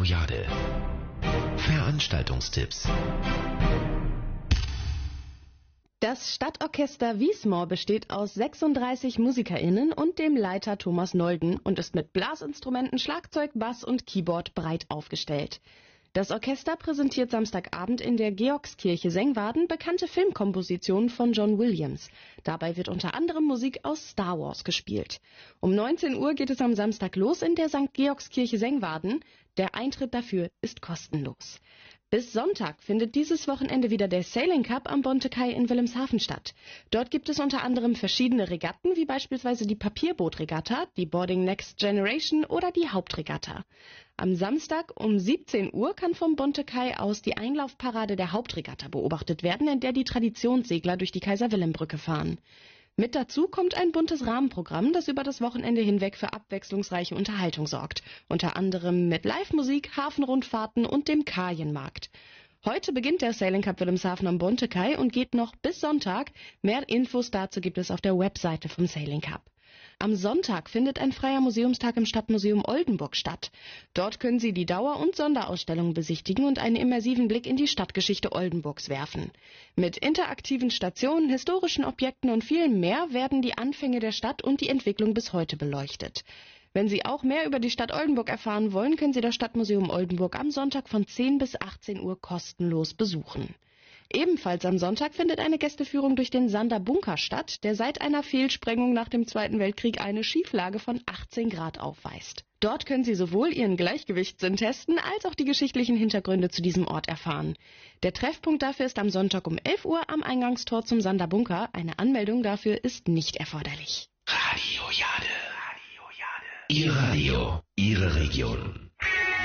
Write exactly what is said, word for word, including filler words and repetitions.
Jade. Veranstaltungstipps. Das Stadtorchester Wiesmoor besteht aus sechsunddreißig MusikerInnen und dem Leiter Thomas Nolden und ist mit Blasinstrumenten, Schlagzeug, Bass und Keyboard breit aufgestellt. Das Orchester präsentiert Samstagabend in der Georgskirche Sengwarden bekannte Filmkompositionen von John Williams. Dabei wird unter anderem Musik aus Star Wars gespielt. Um neunzehn Uhr geht es am Samstag los in der Sankt Georgskirche Sengwarden. Der Eintritt dafür ist kostenlos. Bis Sonntag findet dieses Wochenende wieder der Sailing Cup am Bontekai in Wilhelmshaven statt. Dort gibt es unter anderem verschiedene Regatten, wie beispielsweise die Papierbootregatta, die Boarding Next Generation oder die Hauptregatta. Am Samstag um siebzehn Uhr kann vom Bontekai aus die Einlaufparade der Hauptregatta beobachtet werden, in der die Traditionssegler durch die Kaiser-Wilhelm-Brücke fahren. Mit dazu kommt ein buntes Rahmenprogramm, das über das Wochenende hinweg für abwechslungsreiche Unterhaltung sorgt. Unter anderem mit Live-Musik, Hafenrundfahrten und dem Kajenmarkt. Heute beginnt der Sailing Cup Wilhelmshaven am Bontekai und geht noch bis Sonntag. Mehr Infos dazu gibt es auf der Webseite vom Sailing Cup. Am Sonntag findet ein freier Museumstag im Stadtmuseum Oldenburg statt. Dort können Sie die Dauer- und Sonderausstellungen besichtigen und einen immersiven Blick in die Stadtgeschichte Oldenburgs werfen. Mit interaktiven Stationen, historischen Objekten und vielem mehr werden die Anfänge der Stadt und die Entwicklung bis heute beleuchtet. Wenn Sie auch mehr über die Stadt Oldenburg erfahren wollen, können Sie das Stadtmuseum Oldenburg am Sonntag von zehn bis achtzehn Uhr kostenlos besuchen. Ebenfalls am Sonntag findet eine Gästeführung durch den Sander Bunker statt, der seit einer Fehlsprengung nach dem Zweiten Weltkrieg eine Schieflage von achtzehn Grad aufweist. Dort können Sie sowohl Ihren Gleichgewichtssinn testen, als auch die geschichtlichen Hintergründe zu diesem Ort erfahren. Der Treffpunkt dafür ist am Sonntag um elf Uhr am Eingangstor zum Sander Bunker. Eine Anmeldung dafür ist nicht erforderlich. Radio Jade. Radio Jade. Ihr Radio, Ihre Region.